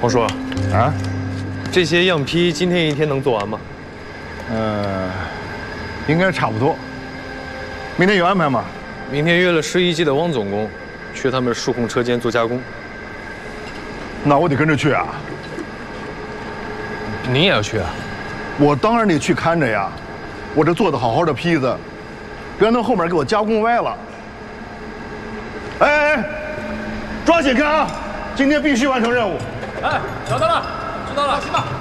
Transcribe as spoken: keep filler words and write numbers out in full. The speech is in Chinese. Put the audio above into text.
王叔， 啊， 这些样坯今天一天能做完吗？ 呃，应该差不多。明天有安排吗？ 明天约了十一机的汪总工，去他们数控车间做加工。 那我得跟着去啊。 您也要去啊？ 我当然得去看着呀。我这做的好好的坯子，别让他后面给我加工歪了。哎哎哎，抓紧看啊！今天必须完成任务。 哎，找到了，知道了，放心吧。